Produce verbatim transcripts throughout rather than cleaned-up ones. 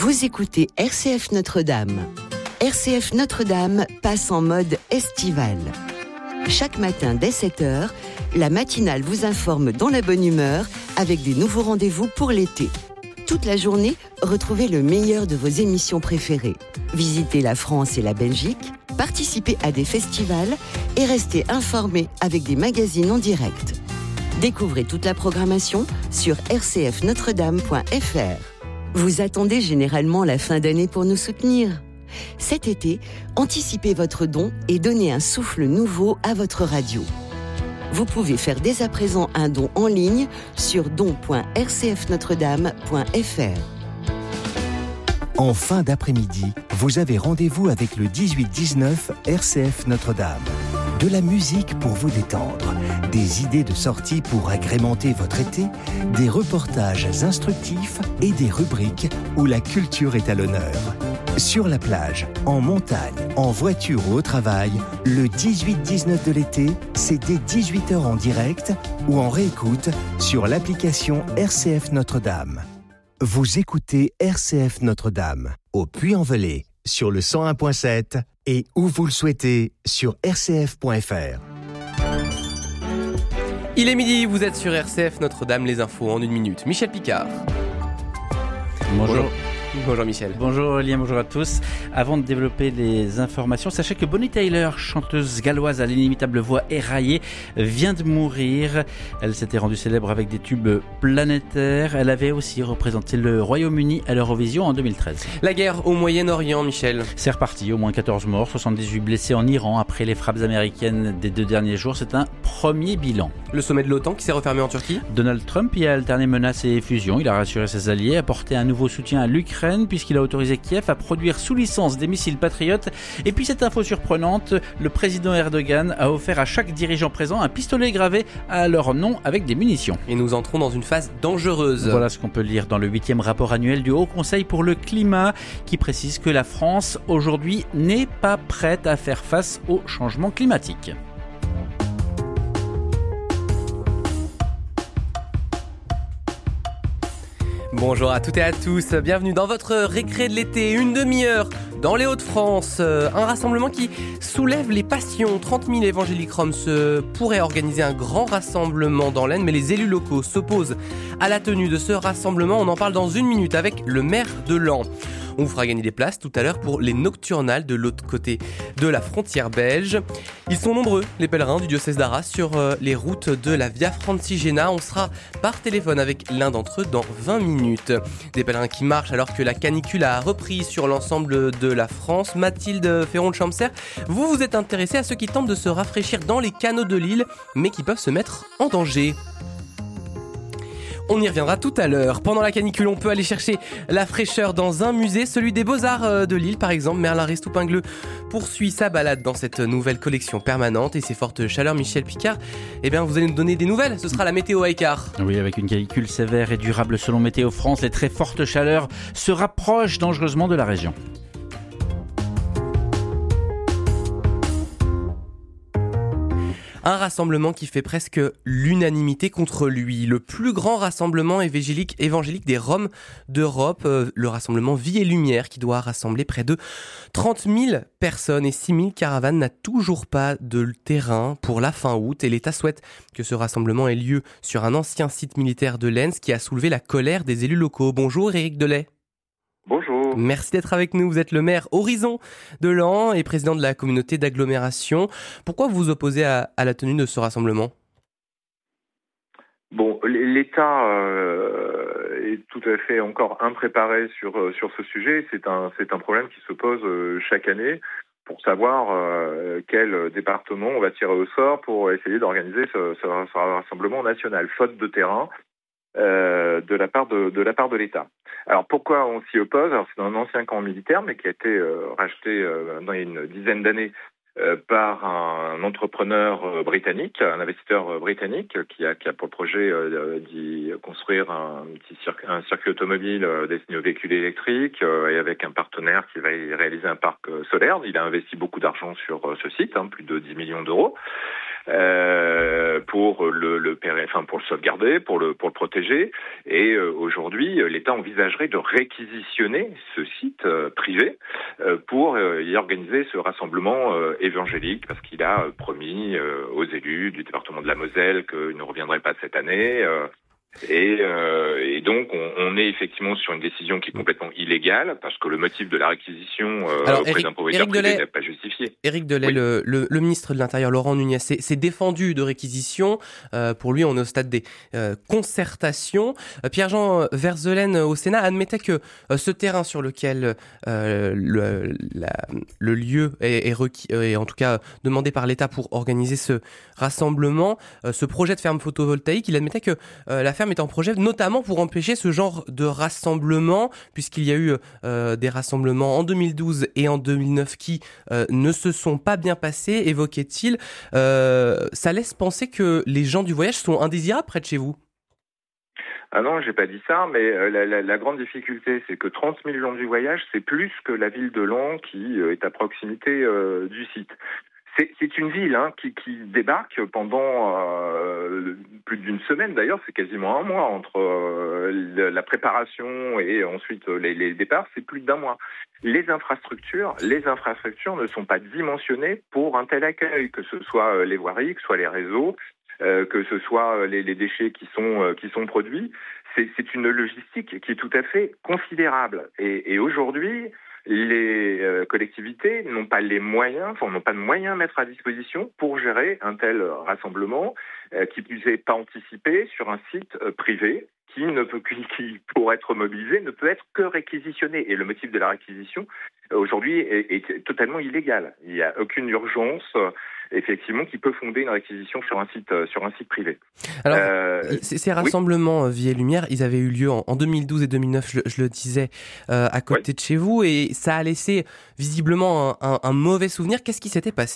Vous écoutez R C F Notre-Dame. R C F Notre-Dame passe en mode estival. Chaque matin dès sept heures, la matinale vous informe dans la bonne humeur avec des nouveaux rendez-vous pour l'été. Toute la journée, retrouvez le meilleur de vos émissions préférées. Visitez la France et la Belgique, participez à des festivals et restez informés avec des magazines en direct. Découvrez toute la programmation sur r c f notre dame point f r. Vous attendez généralement la fin d'année pour nous soutenir. Cet été, anticipez votre don et donnez un souffle nouveau à votre radio. Vous pouvez faire dès à présent un don en ligne sur don point r c f notre dame point f r. En fin d'après-midi, vous avez rendez-vous avec le dix-huit dix-neuf R C F Notre-Dame. De la musique pour vous détendre, des idées de sortie pour agrémenter votre été, des reportages instructifs et des rubriques où la culture est à l'honneur. Sur la plage, en montagne, en voiture ou au travail, le dix-huit dix-neuf de l'été, c'est dès dix-huit heures en direct ou en réécoute sur l'application R C F Notre-Dame. Vous écoutez R C F Notre-Dame au Puy-en-Velay sur le cent un virgule sept et où vous le souhaitez sur r c f point f r. Il est midi, vous êtes sur R C F Notre-Dame, les infos en une minute. Michel Picard. Bonjour. Bonjour. Bonjour Michel. Bonjour Lien, bonjour à tous. Avant de développer les informations, sachez que Bonnie Tyler, chanteuse galloise à l'inimitable voix éraillée, vient de mourir. Elle s'était rendue célèbre avec des tubes planétaires. Elle avait aussi représenté le Royaume-Uni à l'Eurovision en deux mille treize. La guerre au Moyen-Orient, Michel. C'est reparti, au moins quatorze morts, soixante-dix-huit blessés en Iran après les frappes américaines des deux derniers jours. C'est un premier bilan. Le sommet de l'OTAN qui s'est refermé en Turquie. Donald Trump y a alterné menaces et fusions. Il a rassuré ses alliés, apporté un nouveau soutien à l'Ukraine puisqu'il a autorisé Kiev à produire sous licence des missiles patriotes. Et puis cette info surprenante, le président Erdogan a offert à chaque dirigeant présent un pistolet gravé à leur nom avec des munitions. Et nous entrons dans une phase dangereuse. Voilà ce qu'on peut lire dans le huitième rapport annuel du Haut Conseil pour le climat qui précise que la France aujourd'hui n'est pas prête à faire face au changement climatique. Bonjour à toutes et à tous, bienvenue dans votre récré de l'été, une demi-heure dans les Hauts-de-France, un rassemblement qui soulève les passions. trente mille évangéliques roms se pourraient organiser un grand rassemblement dans l'Aisne, mais les élus locaux s'opposent à la tenue de ce rassemblement. On en parle dans une minute avec le maire de Laon. On vous fera gagner des places tout à l'heure pour les nocturnales de l'autre côté de la frontière belge. Ils sont nombreux, les pèlerins du diocèse d'Arras, sur les routes de la Via Francigena. On sera par téléphone avec l'un d'entre eux dans vingt minutes. Des pèlerins qui marchent alors que la canicule a repris sur l'ensemble de la France. Mathilde Ferron-Champser, vous vous êtes intéressée à ceux qui tentent de se rafraîchir dans les canaux de l'île, mais qui peuvent se mettre en danger. On y reviendra tout à l'heure. Pendant la canicule, on peut aller chercher la fraîcheur dans un musée, celui des Beaux-Arts de Lille par exemple. Merlin Restoupingleux poursuit sa balade dans cette nouvelle collection permanente et ses fortes chaleurs. Michel Picard, eh bien vous allez nous donner des nouvelles. Ce sera la météo à Écart. Oui, avec une canicule sévère et durable selon Météo France, les très fortes chaleurs se rapprochent dangereusement de la région. Un rassemblement qui fait presque l'unanimité contre lui. Le plus grand rassemblement évangélique, évangélique des Roms d'Europe, euh, le rassemblement Vie et Lumière, qui doit rassembler près de trente mille personnes et six mille caravanes, n'a toujours pas de terrain pour la fin août. Et l'État souhaite que ce rassemblement ait lieu sur un ancien site militaire de l'Aisne, ce qui a soulevé la colère des élus locaux. Bonjour Éric Delay. Bonjour. Merci d'être avec nous. Vous êtes le maire Horizon de Laon et président de la communauté d'agglomération. Pourquoi vous vous opposez à, à la tenue de ce rassemblement ? Bon, l'État euh, est tout à fait encore impréparé sur sur ce sujet. C'est un c'est un problème qui se pose chaque année pour savoir euh, quel département on va tirer au sort pour essayer d'organiser ce, ce, ce rassemblement national, faute de terrain. Euh, de la part de, de la part de l'État. Alors pourquoi on s'y oppose ? Alors c'est un ancien camp militaire, mais qui a été euh, racheté euh, dans une dizaine d'années euh, par un entrepreneur euh, britannique, un investisseur euh, britannique qui a, qui a pour le projet euh, d'y construire un petit circuit, un circuit automobile euh, destiné aux véhicules électriques euh, et avec un partenaire qui va y réaliser un parc euh, solaire. Il a investi beaucoup d'argent sur euh, ce site, hein, plus de dix millions d'euros. euh, pour le, le enfin pour le sauvegarder, pour le pour le protéger. Et euh, aujourd'hui, l'État envisagerait de réquisitionner ce site euh, privé euh, pour euh, y organiser ce rassemblement euh, évangélique, parce qu'il a euh, promis euh, aux élus du département de la Moselle qu'il ne reviendrait pas cette année. Euh, Et, euh, et donc, on, on est effectivement sur une décision qui est complètement illégale, parce que le motif de la réquisition euh, Alors, auprès Éric, d'un propriétaire Éric privé Delay, n'est pas justifié. Éric Delay, Oui. le, le, le ministre de l'Intérieur, Laurent Nunez, s'est, s'est défendu de réquisition. Euh, pour lui, on est au stade des euh, concertations. Euh, Pierre-Jean Verzelen, au Sénat, admettait que euh, ce terrain sur lequel euh, le, la, le lieu est, est, requis, est en tout cas demandé par l'État pour organiser ce rassemblement, euh, ce projet de ferme photovoltaïque, il admettait que euh, la ferme est en projet notamment pour empêcher ce genre de rassemblement, puisqu'il y a eu euh, des rassemblements en deux mille douze et en deux mille neuf qui euh, ne se sont pas bien passés, évoquait-il. Euh, ça laisse penser que les gens du voyage sont indésirables près de chez vous. Ah non, j'ai pas dit ça, mais euh, la, la, la grande difficulté, c'est que trente mille gens du voyage, c'est plus que la ville de Laon qui euh, est à proximité euh, du site. C'est, c'est une ville hein, qui, qui débarque pendant euh, plus d'une semaine, d'ailleurs, c'est quasiment un mois entre euh, la préparation et ensuite les, les départs, c'est plus d'un mois. Les infrastructures, les infrastructures ne sont pas dimensionnées pour un tel accueil, que ce soit les voiries, que ce soit les réseaux, euh, que ce soit les, les déchets qui sont, euh, qui sont produits. C'est, c'est une logistique qui est tout à fait considérable. Et, et aujourd'hui, les euh, collectivités n'ont pas les moyens, enfin n'ont pas de moyens à mettre à disposition pour gérer un tel rassemblement euh, qui plus est pas anticipé sur un site euh, privé qui ne peut qui, qui pour être mobilisé ne peut être que réquisitionné. Et le motif de la réquisition euh, aujourd'hui est, est totalement illégal. Il n'y a aucune urgence euh, effectivement qui peut fonder une réquisition sur un site euh, sur un site privé. Alors euh, ces, ces rassemblements oui. Vie et Lumière, ils avaient eu lieu en, en deux mille douze et deux mille neuf, je, je le disais, euh, à côté oui. de chez vous, et ça a laissé visiblement un, un, un mauvais souvenir. Qu'est-ce qui s'était passé ?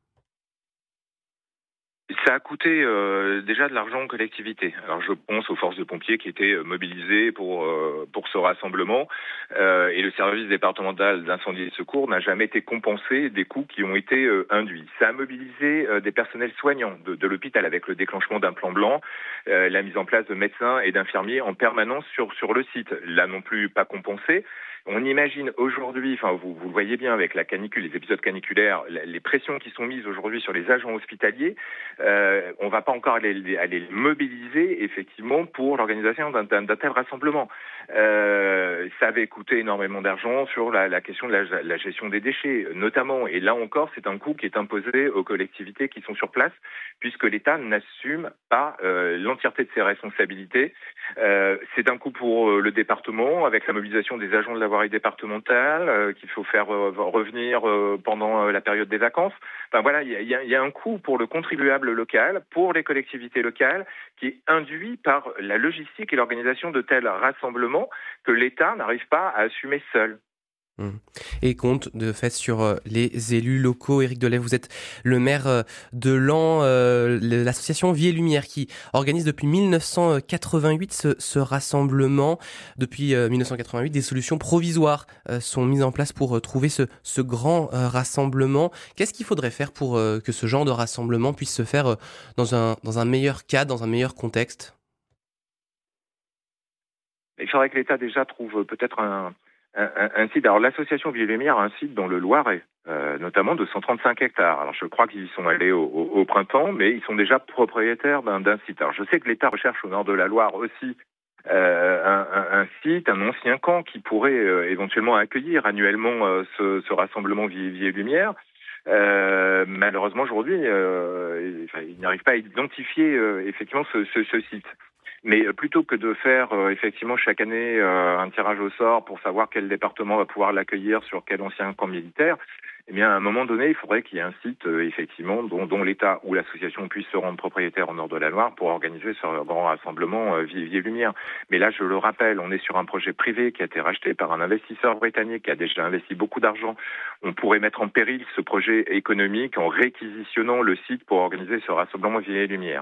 Ça a coûté euh, déjà de l'argent aux collectivités. Alors je pense aux forces de pompiers qui étaient mobilisées pour euh, pour ce rassemblement euh, et le service départemental d'incendie et de secours n'a jamais été compensé des coûts qui ont été euh, induits. Ça a mobilisé euh, des personnels soignants de, de l'hôpital avec le déclenchement d'un plan blanc, euh, la mise en place de médecins et d'infirmiers en permanence sur sur le site. Là non plus pas compensé. On imagine aujourd'hui, enfin vous, vous le voyez bien avec la canicule, les épisodes caniculaires, les pressions qui sont mises aujourd'hui sur les agents hospitaliers, euh, on ne va pas encore aller, aller les mobiliser effectivement pour l'organisation d'un, d'un, d'un tel rassemblement. Euh, ça avait coûté énormément d'argent sur la, la question de la, la gestion des déchets, notamment. Et là encore, c'est un coût qui est imposé aux collectivités qui sont sur place, puisque l'État n'assume pas euh, l'entièreté de ses responsabilités. Euh, c'est un coût pour euh, le département, avec la mobilisation des agents de la voirie départementale euh, qu'il faut faire euh, revenir euh, pendant euh, la période des vacances. Enfin voilà, il y a, y a un coût pour le contribuable local, pour les collectivités locales, qui est induit par la logistique et l'organisation de tels rassemblements que l'État n'arrive pas à assumer seul. Et compte de fait sur les élus locaux. Éric Delay, vous êtes le maire de Laon, euh, l'association Vie et Lumière qui organise depuis mille neuf cent quatre-vingt-huit ce, ce rassemblement. Depuis euh, mille neuf cent quatre-vingt-huit, des solutions provisoires euh, sont mises en place pour euh, trouver ce, ce grand euh, rassemblement. Qu'est-ce qu'il faudrait faire pour euh, que ce genre de rassemblement puisse se faire euh, dans un, dans un meilleur cadre, dans un meilleur contexte ? Il faudrait que l'État déjà trouve peut-être un Un, un, un site. Alors l'association Vie et Lumière a un site dans le Loiret, euh, notamment de cent trente-cinq hectares. Alors je crois qu'ils y sont allés au, au, au printemps, mais ils sont déjà propriétaires d'un, d'un site. Alors je sais que l'État recherche au nord de la Loire aussi euh, un, un, un site, un ancien camp qui pourrait euh, éventuellement accueillir annuellement euh, ce, ce rassemblement Vie, Vie et Lumière. Euh, malheureusement aujourd'hui, euh, enfin, ils n'arrivent pas à identifier euh, effectivement ce, ce, ce site. Mais plutôt que de faire euh, effectivement chaque année euh, un tirage au sort pour savoir quel département va pouvoir l'accueillir sur quel ancien camp militaire, eh bien à un moment donné, il faudrait qu'il y ait un site euh, effectivement dont, dont l'État ou l'association puisse se rendre propriétaire au nord de la Loire pour organiser ce grand rassemblement euh, Vie et Lumière. Mais là, je le rappelle, on est sur un projet privé qui a été racheté par un investisseur britannique qui a déjà investi beaucoup d'argent. On pourrait mettre en péril ce projet économique en réquisitionnant le site pour organiser ce rassemblement Vie et Lumière.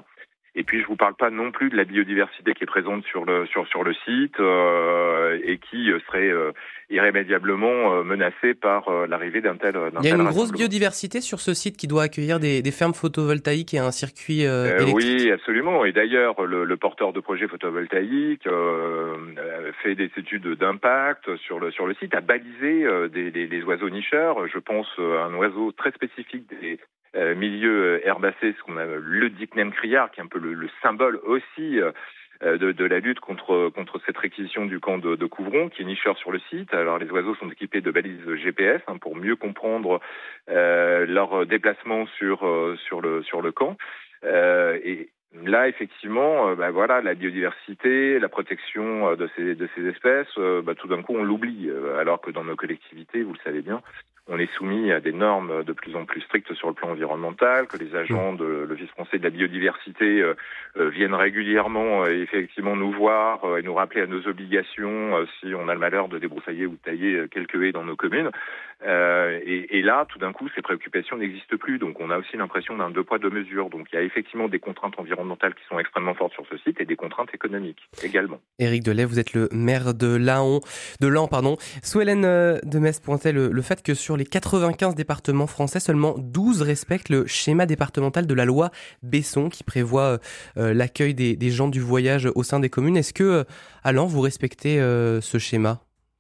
Et puis je vous parle pas non plus de la biodiversité qui est présente sur le sur sur le site euh, et qui serait euh, irrémédiablement euh, menacée par euh, l'arrivée d'un tel d'un Il y a tel une grosse biodiversité sur ce site qui doit accueillir des, des fermes photovoltaïques et un circuit euh, euh, électrique. Oui, absolument. Et d'ailleurs, le, le porteur de projet photovoltaïque euh, fait des études d'impact sur le sur le site, a balisé euh, des, des, des oiseaux nicheurs. Je pense à un oiseau très spécifique des Euh, milieu herbacé, ce qu'on a le Dicnem criard, qui est un peu le, le symbole aussi euh, de, de la lutte contre contre cette réquisition du camp de, de Couvron, qui est nicheur sur le site. Alors les oiseaux sont équipés de balises G P S hein, pour mieux comprendre euh, leur déplacement sur euh, sur le sur le camp. Euh, et là, effectivement, euh, bah, voilà, la biodiversité, la protection euh, de ces de ces espèces, euh, bah, tout d'un coup, on l'oublie, euh, alors que dans nos collectivités, vous le savez bien, on est soumis à des normes de plus en plus strictes sur le plan environnemental, que les agents de l'Office français de la biodiversité euh, euh, viennent régulièrement euh, effectivement nous voir euh, et nous rappeler à nos obligations euh, si on a le malheur de débroussailler ou de tailler quelques haies dans nos communes. Euh, et, et là, tout d'un coup, ces préoccupations n'existent plus. Donc on a aussi l'impression d'un deux poids, deux mesures. Donc il y a effectivement des contraintes environnementales qui sont extrêmement fortes sur ce site et des contraintes économiques également. Éric Delay, vous êtes le maire de Laon, de Laon, pardon. Sous-Hélène de Metz pointait le, le fait que sur les quatre-vingt-quinze départements français, seulement douze respectent le schéma départemental de la loi Besson qui prévoit euh, l'accueil des, des gens du voyage au sein des communes. Est-ce que, euh, à Laon, vous respectez euh, ce schéma ?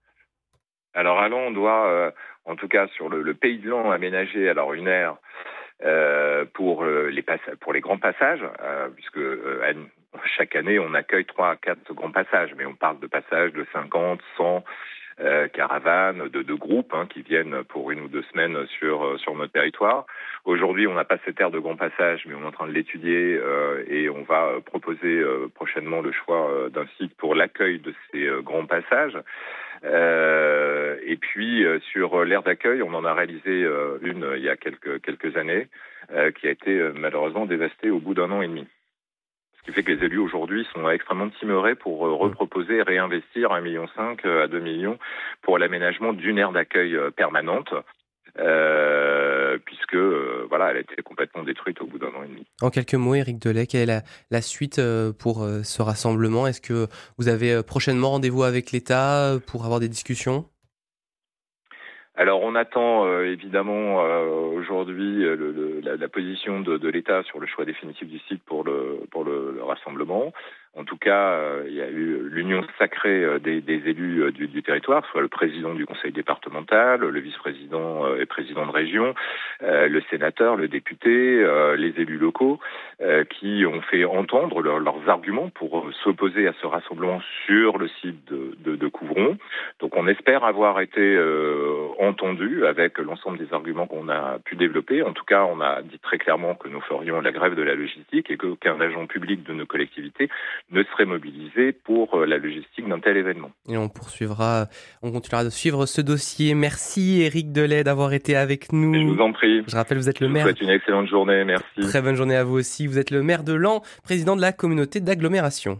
Alors à Laon, on doit, euh, en tout cas sur le, le pays de Laon, aménager alors une aire euh, pour, euh, les pass- pour les grands passages, euh, puisque euh, chaque année on accueille trois à quatre grands passages, mais on parle de passages de cinquante, cent Euh, caravanes, de, de groupes hein, qui viennent pour une ou deux semaines sur euh, sur notre territoire. Aujourd'hui, on n'a pas cette aire de grand passage, mais on est en train de l'étudier euh, et on va proposer euh, prochainement le choix euh, d'un site pour l'accueil de ces euh, grands passages. Euh, et puis euh, sur l'aire d'accueil, on en a réalisé euh, une euh, il y a quelques quelques années, euh, qui a été euh, malheureusement dévastée au bout d'un an et demi. Ce qui fait que les élus aujourd'hui sont extrêmement timorés pour reproposer et réinvestir un virgule cinq million à deux millions pour l'aménagement d'une aire d'accueil permanente, euh, puisque euh, voilà, elle a été complètement détruite au bout d'un an et demi. En quelques mots, Éric Delay, quelle est la, la suite pour ce rassemblement ? Est-ce que vous avez prochainement rendez-vous avec l'État pour avoir des discussions ? Alors on attend euh, évidemment euh, aujourd'hui euh, le, le, la, la position de, de l'État sur le choix définitif du site pour le pour le, le rassemblement. En tout cas, euh, il y a eu l'union sacrée euh, des, des élus euh, du, du territoire, soit le président du conseil départemental, le vice-président euh, et président de région, euh, le sénateur, le député, euh, les élus locaux, euh, qui ont fait entendre leur, leurs arguments pour euh, s'opposer à ce rassemblement sur le site de, de, de Couvron. Donc on espère avoir été euh, entendu avec l'ensemble des arguments qu'on a pu développer. En tout cas, on a dit très clairement que nous ferions la grève de la logistique et qu'aucun agent public de nos collectivités ne serait mobilisé pour la logistique d'un tel événement. Et on poursuivra, on continuera de suivre ce dossier. Merci Éric Delay d'avoir été avec nous. Et je vous en prie. Je rappelle, vous êtes le je maire. Je vous souhaite une excellente journée, merci. Très bonne journée à vous aussi. Vous êtes le maire de Laon, président de la communauté d'agglomération.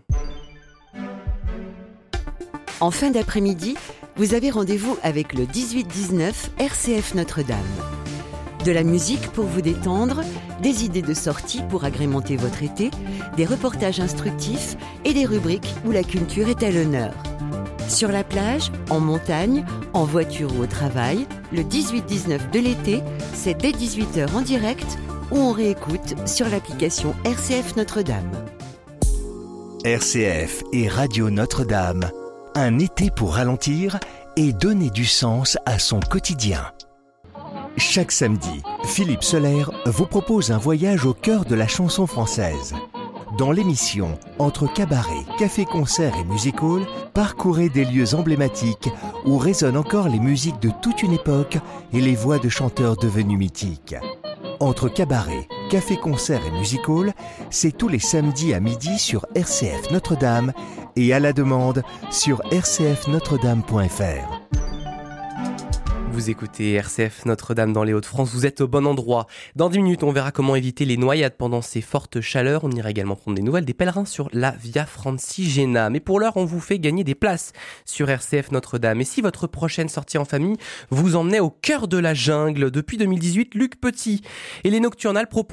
En fin d'après-midi, vous avez rendez-vous avec le dix-huit dix-neuf R C F Notre-Dame. De la musique pour vous détendre, des idées de sortie pour agrémenter votre été, des reportages instructifs et des rubriques où la culture est à l'honneur. Sur la plage, en montagne, en voiture ou au travail, le dix-huit dix-neuf de l'été, c'est dès dix-huit heures en direct ou on réécoute sur l'application R C F Notre-Dame. R C F et Radio Notre-Dame, un été pour ralentir et donner du sens à son quotidien. Chaque samedi, Philippe Soler vous propose un voyage au cœur de la chanson française. Dans l'émission Entre cabaret, café-concert et music-hall, parcourez des lieux emblématiques où résonnent encore les musiques de toute une époque et les voix de chanteurs devenus mythiques. Entre cabaret, café-concert et music-hall, c'est tous les samedis à midi sur R C F Notre-Dame et à la demande sur r c f notre dame point f r. Vous écoutez R C F Notre-Dame dans les Hauts-de-France, vous êtes au bon endroit. Dans dix minutes, on verra comment éviter les noyades pendant ces fortes chaleurs. On ira également prendre des nouvelles des pèlerins sur la Via Francigena. Mais pour l'heure, on vous fait gagner des places sur R C F Notre-Dame. Et si votre prochaine sortie en famille vous emmenait au cœur de la jungle, depuis deux mille dix-huit, Luc Petit et les Nocturnales proposent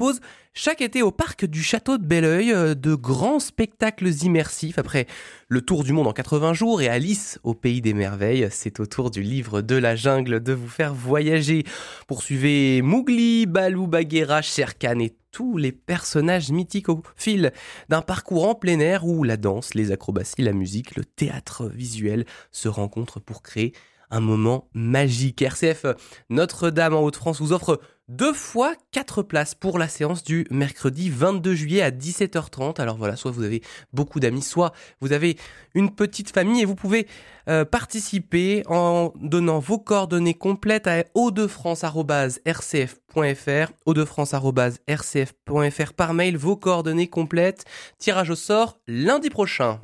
chaque été au parc du château de Belleuil, de grands spectacles immersifs. Après le tour du monde en quatre-vingts jours et Alice au pays des merveilles, c'est au tour du livre de la jungle de vous faire voyager. Poursuivez Mowgli, Balou, Bagheera, Shere Khan et tous les personnages mythiques au fil d'un parcours en plein air où la danse, les acrobaties, la musique, le théâtre visuel se rencontrent pour créer un moment magique. R C F Notre-Dame en Hauts-de-France vous offre deux fois quatre places pour la séance du mercredi vingt-deux juillet à dix-sept heures trente. Alors voilà, soit vous avez beaucoup d'amis, soit vous avez une petite famille et vous pouvez euh, participer en donnant vos coordonnées complètes à haut-de-france arobase r c f point f r, haut-de-france arobase r c f point f r par mail, vos coordonnées complètes. Tirage au sort lundi prochain.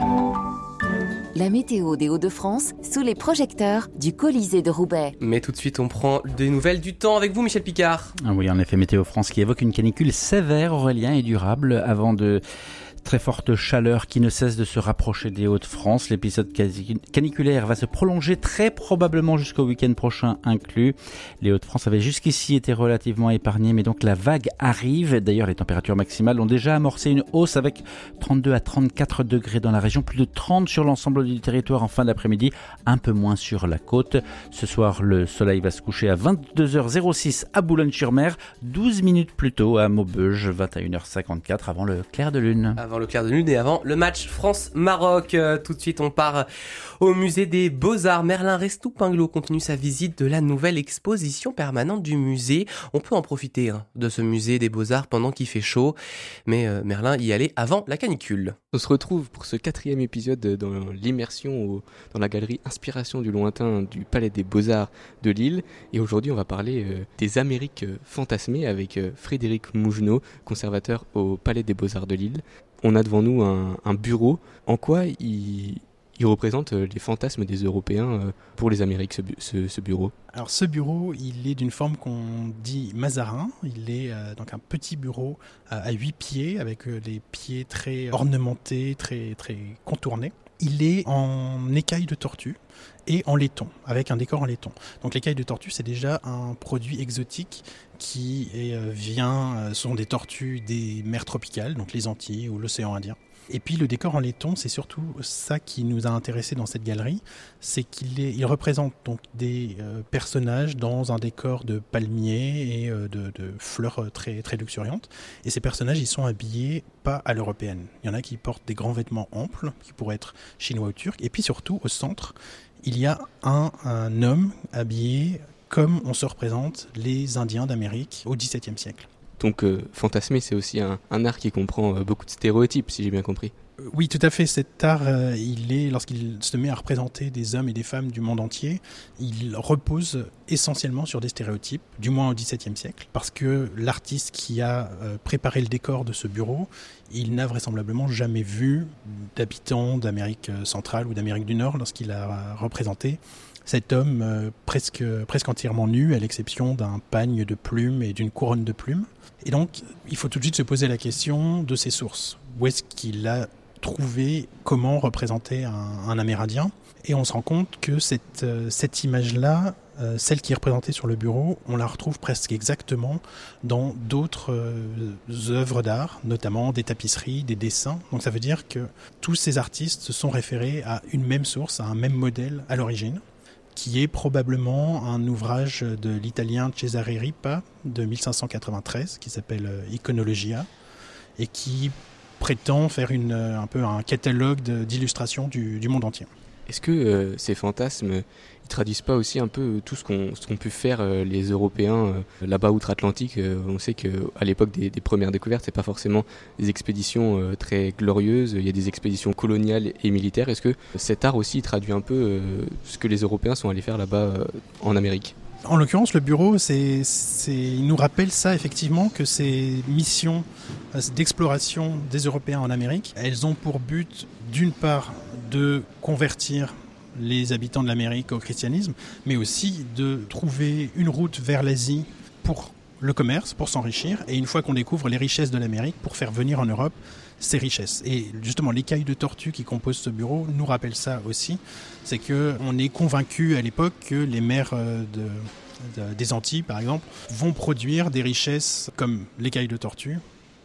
La météo des Hauts-de-France sous les projecteurs du Colisée de Roubaix. Mais tout de suite, on prend des nouvelles du temps avec vous, Michel Picard. Ah oui, en effet, Météo France qui évoque une canicule sévère, Aurélien, et durable avant de très forte chaleur qui ne cesse de se rapprocher des Hauts-de-France. L'épisode caniculaire va se prolonger très probablement jusqu'au week-end prochain inclus. Les Hauts-de-France avaient jusqu'ici été relativement épargnés, mais donc la vague arrive. D'ailleurs, les températures maximales ont déjà amorcé une hausse avec trente-deux à trente-quatre degrés dans la région, plus de trente sur l'ensemble du territoire en fin d'après-midi, un peu moins sur la côte. Ce soir, le soleil va se coucher à vingt-deux heures six à Boulogne-sur-Mer, douze minutes plus tôt à Maubeuge, vingt et une heures cinquante-quatre avant le clair de lune. Avant le clair de lune et avant le match France-Maroc. Euh, tout de suite, on part au musée des Beaux-Arts. Merlin Restou-Pinglo continue sa visite de la nouvelle exposition permanente du musée. On peut en profiter hein, de ce musée des Beaux-Arts pendant qu'il fait chaud, mais euh, Merlin y allait avant la canicule. On se retrouve pour ce quatrième épisode dans l'immersion au, dans la galerie Inspiration du lointain du Palais des Beaux-Arts de Lille. Et aujourd'hui, on va parler euh, des Amériques euh, fantasmées avec euh, Frédéric Mougenot, conservateur au Palais des Beaux-Arts de Lille. On a devant nous un, un bureau. En quoi il, il représente les fantasmes des Européens pour les Amériques, ce, ce, ce bureau ? Alors ce bureau, il est d'une forme qu'on dit mazarin. Il est euh, donc un petit bureau euh, à huit pieds, avec euh, les pieds très ornementés, très, très contournés. Il est en écailles de tortue et en laiton, avec un décor en laiton. Donc l'écaille de tortue, c'est déjà un produit exotique qui est, euh, vient, euh, sont des tortues des mers tropicales, donc les Antilles ou l'océan Indien. Et puis le décor en laiton, c'est surtout ça qui nous a intéressés dans cette galerie, c'est qu'il est, il représente donc des euh, personnages dans un décor de palmiers et euh, de, de fleurs très, très luxuriantes. Et ces personnages, ils sont habillés pas à l'européenne. Il y en a qui portent des grands vêtements amples, qui pourraient être chinois ou turcs. Et puis surtout, au centre, il y a un, un homme habillé comme on se représente les Indiens d'Amérique au dix-septième siècle. Donc euh, fantasmer, c'est aussi un, un art qui comprend euh, beaucoup de stéréotypes, si j'ai bien compris. Oui, tout à fait. Cet art, euh, il est, lorsqu'il se met à représenter des hommes et des femmes du monde entier, il repose essentiellement sur des stéréotypes, du moins au dix-septième siècle, parce que l'artiste qui a euh, préparé le décor de ce bureau, il n'a vraisemblablement jamais vu d'habitants d'Amérique centrale ou d'Amérique du Nord lorsqu'il a représenté cet homme euh, presque, presque entièrement nu, à l'exception d'un pagne de plumes et d'une couronne de plumes. Et donc, il faut tout de suite se poser la question de ses sources. Où est-ce qu'il a trouvé comment représenter un, un Amérindien ? Et on se rend compte que cette, euh, cette image-là, euh, celle qui est représentée sur le bureau, on la retrouve presque exactement dans d'autres euh, œuvres d'art, notamment des tapisseries, des dessins. Donc ça veut dire que tous ces artistes se sont référés à une même source, à un même modèle à l'origine, qui est probablement un ouvrage de l'italien Cesare Ripa de mille cinq cent quatre-vingt-treize, qui s'appelle Iconologia, et qui prétend faire une, un peu un catalogue de, d'illustrations du, du monde entier. Est-ce que euh, ces fantasmes, ils traduisent pas aussi un peu tout ce qu'ont, ce qu'ont pu faire euh, les Européens euh, là-bas outre-Atlantique ? euh, On sait qu'à l'époque des, des premières découvertes, c'est pas forcément des expéditions euh, très glorieuses. Il y a des expéditions coloniales et militaires. Est-ce que cet art aussi traduit un peu euh, ce que les Européens sont allés faire là-bas euh, en Amérique ? En l'occurrence, le bureau, c'est, c'est, il nous rappelle ça effectivement, que ces missions d'exploration des Européens en Amérique, elles ont pour but d'une part de convertir les habitants de l'Amérique au christianisme, mais aussi de trouver une route vers l'Asie pour le commerce, pour s'enrichir, et une fois qu'on découvre les richesses de l'Amérique, pour faire venir en Europe ces richesses. Et justement, l'écaille de tortue qui compose ce bureau nous rappelle ça aussi. C'est qu'on est convaincu à l'époque que les mers de, de, des Antilles, par exemple, vont produire des richesses comme l'écaille de tortue,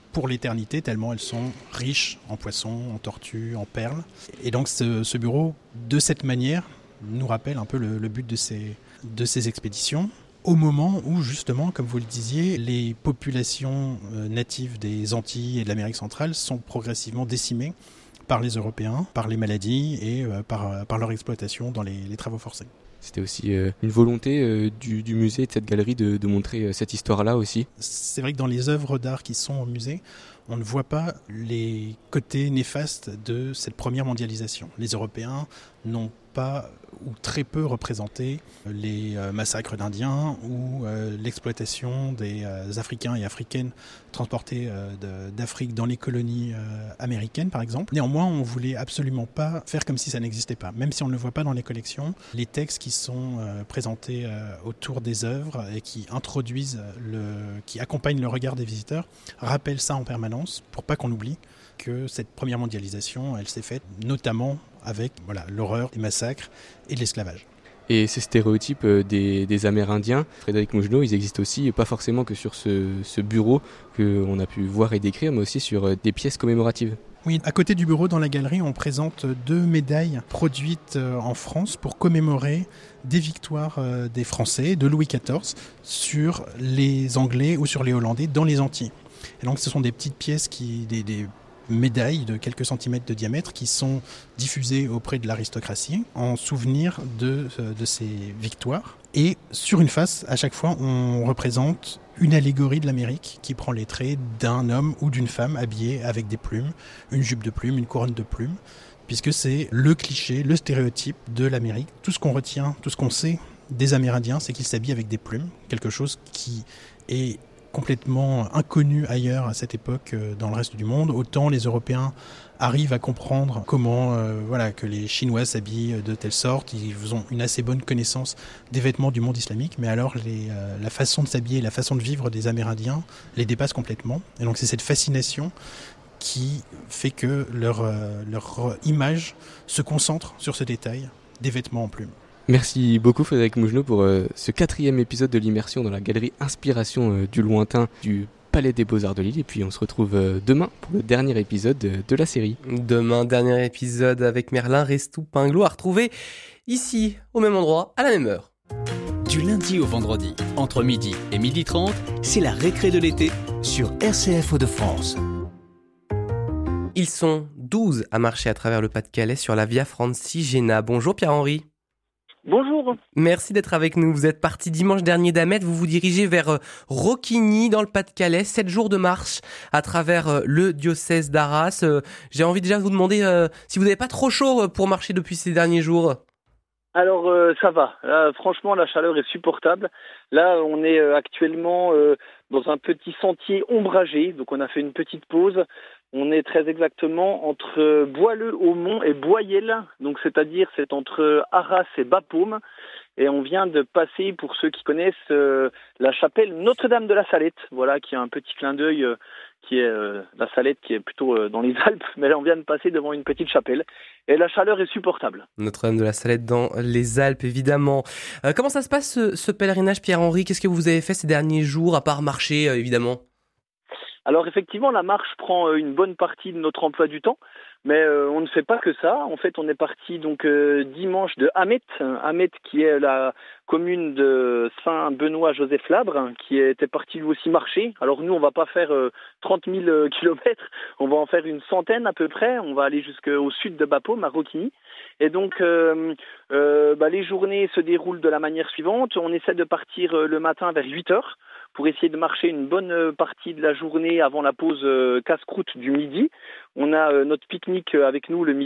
pour l'éternité, tellement elles sont riches en poissons, en tortues, en perles. Et donc ce, ce bureau, de cette manière, nous rappelle un peu le, le but de ces, de ces expéditions. Au moment où, justement, comme vous le disiez, les populations natives des Antilles et de l'Amérique centrale sont progressivement décimées par les Européens, par les maladies et par, par leur exploitation dans les, les travaux forcés. C'était aussi euh, une volonté euh, du, du musée, de cette galerie, de, de montrer euh, cette histoire-là aussi. C'est vrai que dans les œuvres d'art qui sont au musée, on ne voit pas les côtés néfastes de cette première mondialisation. Les Européens n'ont pas ou très peu représenté les euh, massacres d'Indiens ou euh, l'exploitation des euh, Africains et Africaines transportés euh, de, d'Afrique dans les colonies euh, américaines, par exemple. Néanmoins, on ne voulait absolument pas faire comme si ça n'existait pas. Même si on ne le voit pas dans les collections, les textes qui sont euh, présentés euh, autour des œuvres et qui introduisent, le, qui accompagnent le regard des visiteurs, rappellent ça en permanence pour pas qu'on oublie que cette première mondialisation, elle s'est faite notamment avec voilà, l'horreur des massacres et de l'esclavage. Et ces stéréotypes des, des Amérindiens, Frédéric Mougenot, ils existent aussi, pas forcément que sur ce, ce bureau qu'on a pu voir et décrire, mais aussi sur des pièces commémoratives. Oui, à côté du bureau, dans la galerie, on présente deux médailles produites en France pour commémorer des victoires des Français, de Louis quatorze, sur les Anglais ou sur les Hollandais dans les Antilles. Et donc ce sont des petites pièces, qui, des, des médailles de quelques centimètres de diamètre qui sont diffusées auprès de l'aristocratie en souvenir de, de ces victoires. Et sur une face, à chaque fois, on représente une allégorie de l'Amérique qui prend les traits d'un homme ou d'une femme habillé avec des plumes, une jupe de plumes, une couronne de plumes, puisque c'est le cliché, le stéréotype de l'Amérique. Tout ce qu'on retient, tout ce qu'on sait des Amérindiens, c'est qu'ils s'habillent avec des plumes, quelque chose qui est complètement inconnu ailleurs à cette époque dans le reste du monde. Autant les Européens arrivent à comprendre comment euh, voilà, que les Chinois s'habillent de telle sorte, ils ont une assez bonne connaissance des vêtements du monde islamique, mais alors les, euh, la façon de s'habiller, la façon de vivre des Amérindiens les dépasse complètement. Et donc c'est cette fascination qui fait que leur, euh, leur image se concentre sur ce détail des vêtements en plumes. Merci beaucoup Frédéric Mougenot pour euh, ce quatrième épisode de l'immersion dans la galerie Inspiration euh, du lointain du Palais des Beaux-Arts de Lille. Et puis on se retrouve euh, demain pour le dernier épisode de, de la série. Demain, dernier épisode avec Merlin Restou-Pinglo à retrouver ici, au même endroit, à la même heure. Du lundi au vendredi, entre midi et midi trente, c'est la récré de l'été sur R C F Hauts-de-France. Ils sont douze à marcher à travers le Pas-de-Calais sur la Via Francigena. Bonjour Pierre-Henri. Bonjour. Merci d'être avec nous. Vous êtes parti dimanche dernier d'Amet. Vous vous dirigez vers Roquigny dans le Pas-de-Calais. Sept jours de marche à travers le diocèse d'Arras. J'ai envie déjà de vous demander euh, si vous n'avez pas trop chaud pour marcher depuis ces derniers jours. Alors euh, ça va. Là, franchement, la chaleur est supportable. Là, on est euh, actuellement euh, dans un petit sentier ombragé. Donc on a fait une petite pause. On est très exactement entre Bois-le-Haumont et Boyel, donc c'est-à-dire c'est entre Arras et Bapaume. Et on vient de passer, pour ceux qui connaissent, euh, la chapelle Notre-Dame de la Salette, voilà, qui a un petit clin d'œil, euh, qui est euh, la Salette, qui est plutôt euh, dans les Alpes, mais là on vient de passer devant une petite chapelle. Et la chaleur est supportable. Notre-Dame de la Salette dans les Alpes, évidemment. Euh, comment ça se passe ce, ce pèlerinage, Pierre-Henri ? Qu'est-ce que vous avez fait ces derniers jours, à part marcher, euh, évidemment ? Alors effectivement, la marche prend une bonne partie de notre emploi du temps, mais euh, on ne fait pas que ça. En fait, on est parti donc euh, dimanche de Amet, Amet qui est la commune de Saint-Benoît-Joseph-Labre, qui était parti lui aussi marcher. Alors nous, on va pas faire euh, trente mille kilomètres, on va en faire une centaine à peu près. On va aller jusqu'au sud de Bapaume, à Roquigny. Et donc, euh, euh, bah, les journées se déroulent de la manière suivante. On essaie de partir euh, le matin vers huit heures. Pour essayer de marcher une bonne partie de la journée avant la pause casse-croûte du midi. On a notre pique-nique avec nous le midi.